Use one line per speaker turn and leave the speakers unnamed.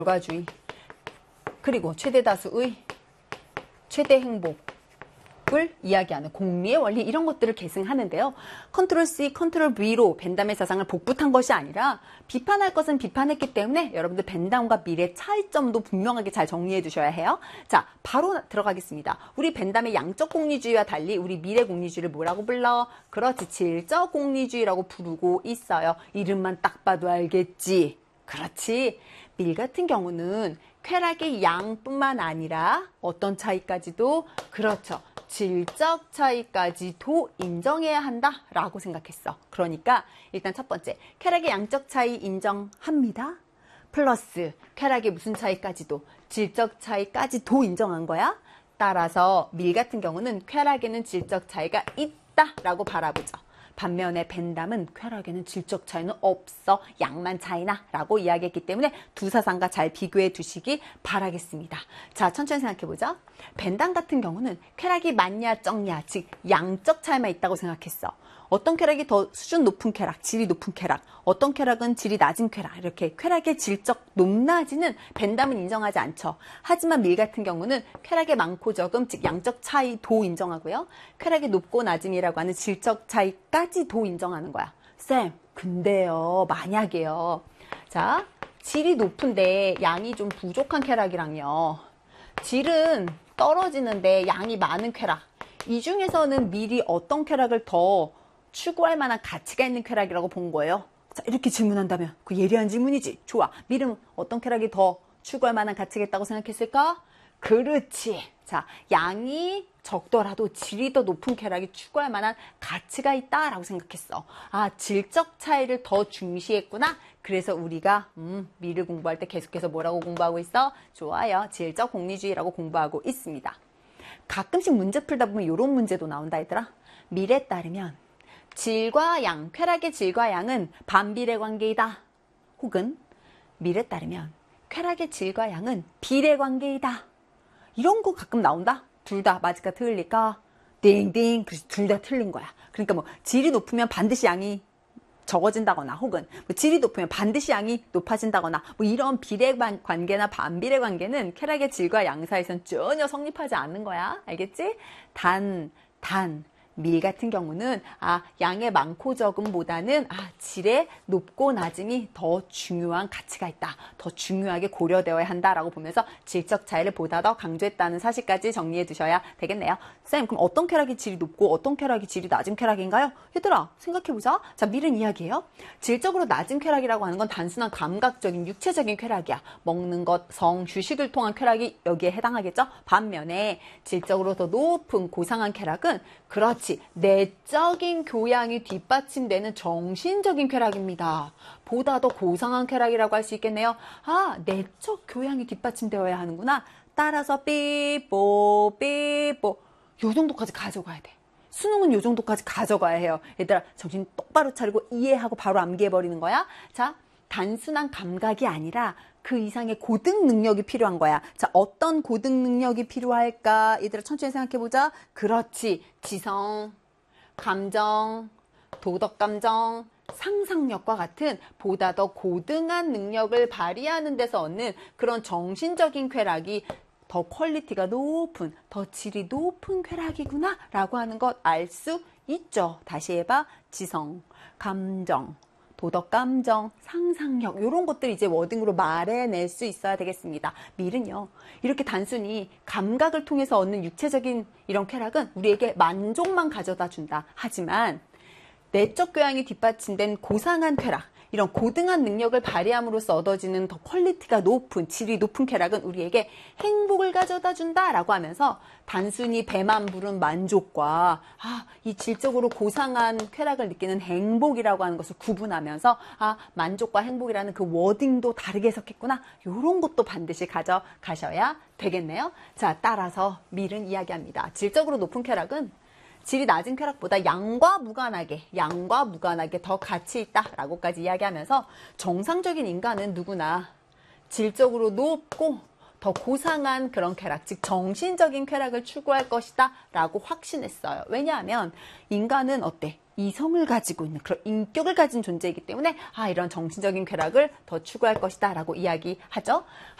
결과주의, 그리고 최대다수의 최대 행복을 이야기하는 공리의 원리, 이런 것들을 계승하는데요. 컨트롤 C, 컨트롤 V로 벤담의 사상을 복붙한 것이 아니라 비판할 것은 비판했기 때문에 여러분들 벤담과 밀의 차이점도 분명하게 잘 정리해 두셔야 해요. 자, 바로 들어가겠습니다. 우리 벤담의 양적 공리주의와 달리 우리 밀의 공리주의를 뭐라고 불러? 그렇지, 질적 공리주의라고 부르고 있어요. 이름만 딱 봐도 알겠지? 그렇지. 밀 같은 경우는 쾌락의 양뿐만 아니라 어떤 차이까지도, 그렇죠, 질적 차이까지도 인정해야 한다라고 생각했어. 그러니까 일단 첫 번째, 쾌락의 양적 차이 인정합니다. 플러스 쾌락의 무슨 차이까지도, 질적 차이까지도 인정한 거야. 따라서 밀 같은 경우는 쾌락에는 질적 차이가 있다라고 바라보죠. 반면에 벤담은 쾌락에는 질적 차이는 없어, 양만 차이나 라고 이야기했기 때문에 두 사상과 잘 비교해 두시기 바라겠습니다. 자, 천천히 생각해보자. 벤담 같은 경우는 쾌락이 많냐 적냐, 즉 양적 차이만 있다고 생각했어. 어떤 쾌락이 더 수준 높은 쾌락, 질이 높은 쾌락, 어떤 쾌락은 질이 낮은 쾌락, 이렇게 쾌락의 질적 높낮이는 벤담은 인정하지 않죠. 하지만 밀 같은 경우는 쾌락의 많고 적음, 즉 양적 차이도 인정하고요. 쾌락의 높고 낮음이라고 하는 질적 차이까지도 인정하는 거야. 쌤, 근데요, 만약에요. 자, 질이 높은데 양이 좀 부족한 쾌락이랑요, 질은 떨어지는데 양이 많은 쾌락, 이 중에서는 밀이 어떤 쾌락을 더 추구할 만한 가치가 있는 쾌락이라고 본 거예요. 자, 이렇게 질문한다면 그 예리한 질문이지. 좋아. 밀은 어떤 쾌락이 더 추구할 만한 가치가 있다고 생각했을까? 그렇지. 자, 양이 적더라도 질이 더 높은 쾌락이 추구할 만한 가치가 있다라고 생각했어. 아, 질적 차이를 더 중시했구나. 그래서 우리가 밀을 공부할 때 계속해서 뭐라고 공부하고 있어? 좋아요. 질적 공리주의라고 공부하고 있습니다. 가끔씩 문제 풀다 보면 이런 문제도 나온다, 얘들아. 밀에 따르면 질과 양, 쾌락의 질과 양은 반비례 관계이다. 혹은 밀에 따르면 쾌락의 질과 양은 비례 관계이다. 이런 거 가끔 나온다. 둘 다 맞을까 틀릴까? 띵띵. 그래서 둘 다 틀린 거야. 그러니까 뭐 질이 높으면 반드시 양이 적어진다거나, 혹은 뭐 질이 높으면 반드시 양이 높아진다거나, 뭐 이런 비례 관계나 반비례 관계는 쾌락의 질과 양 사이에서는 전혀 성립하지 않는 거야. 알겠지? 밀 같은 경우는 양의 많고 적음보다는 질의 높고 낮음이 더 중요한 가치가 있다, 더 중요하게 고려되어야 한다라고 보면서 질적 차이를 보다 더 강조했다는 사실까지 정리해 두셔야 되겠네요. 쌤, 그럼 어떤 쾌락이 질이 높고 어떤 쾌락이 질이 낮은 쾌락인가요? 얘들아, 생각해보자. 자, 밀은 이야기해요. 질적으로 낮은 쾌락이라고 하는 건 단순한 감각적인 육체적인 쾌락이야. 먹는 것, 성, 휴식을 통한 쾌락이 여기에 해당하겠죠? 반면에 질적으로 더 높은 고상한 쾌락은, 그렇지, 내적인 교양이 뒷받침되는 정신적인 쾌락입니다. 보다 더 고상한 쾌락이라고 할 수 있겠네요. 내적 교양이 뒷받침되어야 하는구나. 따라서 삐뽀 요 정도까지 가져가야 돼. 수능은 요 정도까지 가져가야 해요. 얘들아, 정신 똑바로 차리고 이해하고 바로 암기해버리는 거야. 자, 단순한 감각이 아니라 그 이상의 고등 능력이 필요한 거야. 자, 어떤 고등 능력이 필요할까? 얘들아, 천천히 생각해보자. 그렇지, 지성, 감정, 도덕감정, 상상력과 같은 보다 더 고등한 능력을 발휘하는 데서 얻는 그런 정신적인 쾌락이 더 퀄리티가 높은, 더 질이 높은 쾌락이구나 라고 하는 것 알 수 있죠. 다시 해봐. 지성, 감정, 도덕감정, 상상력, 이런 것들 이제 워딩으로 말해낼 수 있어야 되겠습니다. 밀은요, 이렇게 단순히 감각을 통해서 얻는 육체적인 이런 쾌락은 우리에게 만족만 가져다 준다. 하지만 내적 교양이 뒷받침된 고상한 쾌락, 이런 고등한 능력을 발휘함으로써 얻어지는 더 퀄리티가 높은, 질이 높은 쾌락은 우리에게 행복을 가져다 준다라고 하면서 단순히 배만 부른 만족과 이 질적으로 고상한 쾌락을 느끼는 행복이라고 하는 것을 구분하면서 만족과 행복이라는 그 워딩도 다르게 해석했구나, 이런 것도 반드시 가져가셔야 되겠네요. 자, 따라서 밀은 이야기합니다. 질적으로 높은 쾌락은 질이 낮은 쾌락보다 양과 무관하게 더 가치 있다라고까지 이야기하면서 정상적인 인간은 누구나 질적으로 높고 더 고상한 그런 쾌락, 즉 정신적인 쾌락을 추구할 것이다 라고 확신했어요. 왜냐하면 인간은 어때? 이성을 가지고 있는 그런 인격을 가진 존재이기 때문에 이런 정신적인 쾌락을 더 추구할 것이다 라고 이야기하죠.